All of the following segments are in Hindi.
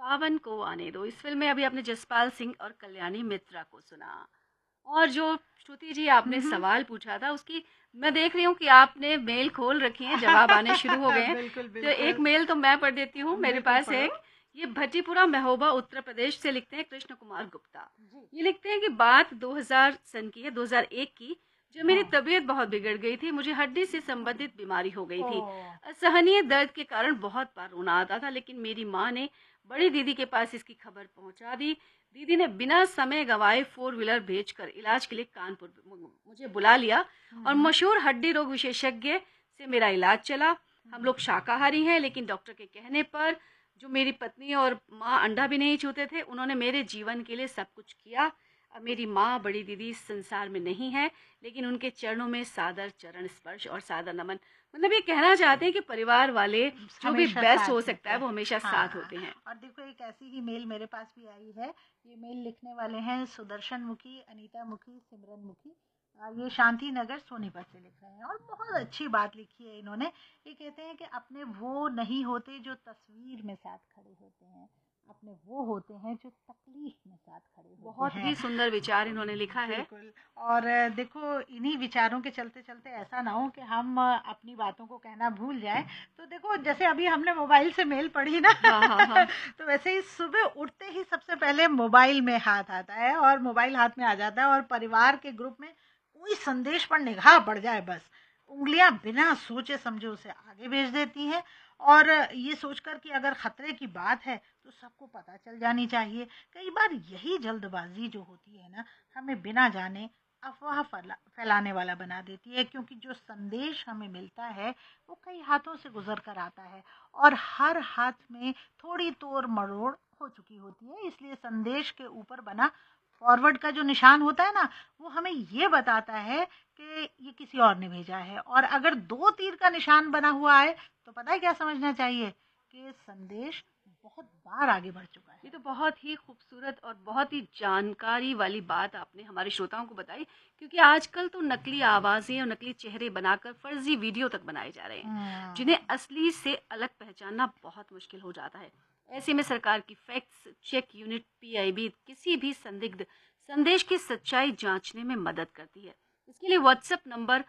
सावन को आने दो। इस फ़िल्म में अभी आपने जसपाल सिंह और कल्याणी मित्रा को सुना। और जो श्रुति जी आपने हम्म। सवाल पूछा था उसकी मैं देख रही हूँ कि आपने मेल खोल रखी हैं, जवाब आने शुरू हो गए हैं। बिल्कुल तो एक बिल्कुल। मेल तो मैं पढ़ देती हूँ, मेरे बिल्कुल पास है पढ़ो। एक। ये भट्टीपुरा महोबा उत्तर प्रदेश से लिखते हैं कृष्ण कुमार गुप्ता। जी। ये लिखते हैं कि बात 2000 सन की है, 2001 की। जब मेरी हाँ। तबीयत बहुत बिगड़ गई थी, मुझे हड्डी से संबंधित बीमारी हो गई ओ। थी। असहनीय दर्द के कारण बहुत बार रोना आता था, लेकिन मेरी माँ ने बड़ी दीदी के पास इसकी खबर पहुंचा दी। दीदी ने बिना समय गंवाए 4 व्हीलर भेजकर इलाज के लिए कानपुर मुझे बुला लिया और मशहूर हड्डी रोग विशेषज्ञ से मेरा इलाज चला। हम लोग शाकाहारी हैं, लेकिन डॉक्टर के कहने पर, जो मेरी पत्नी और माँ अंडा भी नहीं छूते थे, उन्होंने मेरे जीवन के लिए सब कुछ किया। अब मेरी माँ बड़ी दीदी इस संसार में नहीं है, लेकिन उनके चरणों में सादर चरण स्पर्श और सादर नमन। मतलब ये कहना चाहते हैं कि परिवार वाले जो भी हमेशा बेस्ट हो साथ सकता होते है हैं। वो हमेशा साथ हाँ। होते हैं। और देखो एक ऐसी ही मेल मेरे पास भी आई है। ये मेल लिखने वाले हैं सुदर्शन मुखी, अनीता मुखी, सिमरन मुखी। ये शांति नगर सोनीपत से लिख रहे हैं और बहुत अच्छी बात लिखी है इन्होंने। ये कहते हैं कि अपने वो नहीं होते जो तस्वीर में साथ खड़े होते हैं, अपने वो होते हैं जो तकलीफ में साथ खड़े होते बहुत हैं। ही सुंदर विचार इन्होंने लिखा है। बिल्कुल। और देखो इन्हीं विचारों के चलते चलते ऐसा ना हो कि हम अपनी बातों को कहना भूल जाएं। तो देखो जैसे अभी हमने मोबाइल से मेल पढ़ी ना हाँ हाँ हाँ। तो वैसे ही सुबह उठते ही सबसे पहले मोबाइल में हाथ आता है और मोबाइल हाथ में आ जाता है और परिवार के ग्रुप में कोई संदेश पर निगाह पड़ जाए, बस उंगलियां बिना सोचे समझे उसे आगे भेज देती हैं। और ये सोचकर कि अगर खतरे की बात है तो सबको पता चल जानी चाहिए। कई बार यही जल्दबाजी जो होती है ना, हमें बिना जाने अफवाह फैलाने वाला बना देती है, क्योंकि जो संदेश हमें मिलता है वो कई हाथों से गुजर कर आता है और हर हाथ में थोड़ी तोड़ मरोड़ हो चुकी होती है। इसलिए संदेश के ऊपर बना फॉरवर्ड का जो निशान होता है ना, वो हमें ये बताता है कि ये किसी और ने भेजा है। और अगर 2 तीर का निशान बना हुआ है तो पता है क्या समझना चाहिए कि संदेश बहुत बार आगे बढ़ चुका ये है। तो बहुत ही खूबसूरत और बहुत ही जानकारी वाली बात आपने हमारे श्रोताओं को बताई, क्योंकि आजकल तो नकली आवाज़ें और नकली चेहरे बनाकर फर्जी वीडियो तक बनाए जा रहे हैं, जिन्हें हम्म। असली से अलग पहचानना बहुत मुश्किल हो जाता है। ऐसे में सरकार की फैक्ट्स चेक यूनिट पीआईबी किसी भी संदिग्ध संदेश की सच्चाई जांचने में मदद करती है। इसके लिए व्हाट्सएप नंबर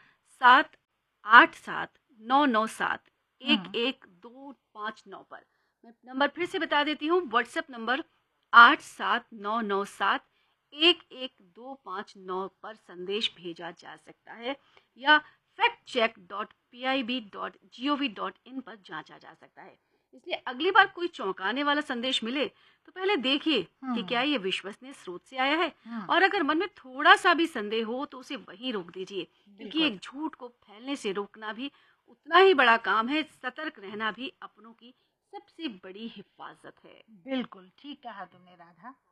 788 997 11 259 पर, मैं नंबर फिर से बता देती हूँ, व्हाट्सएप नंबर 87997 11 259 पर संदेश भेजा जा सकता है, या factcheck.pib.gov.in पर जांचा जा सकता है। इसलिए अगली बार कोई चौंकाने वाला संदेश मिले तो पहले देखिए कि क्या ये विश्वसनीय स्रोत से आया है, और अगर मन में थोड़ा सा भी संदेह हो तो उसे वहीं रोक दीजिए, क्योंकि बिल्कुल। एक झूठ को फैलने से रोकना भी उतना ही बड़ा काम है। सतर्क रहना भी अपनों की सबसे बड़ी हिफाजत है। बिल्कुल ठीक कहा तुमने राधा।